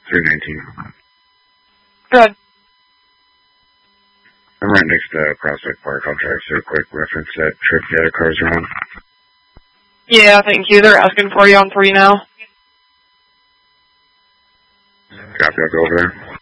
319. Good. I'm right next to Prospect Park. I'll drive through a quick reference that trip the other cars around. Yeah, thank you. They're asking for you on 3 now. Copy, I'll go over there.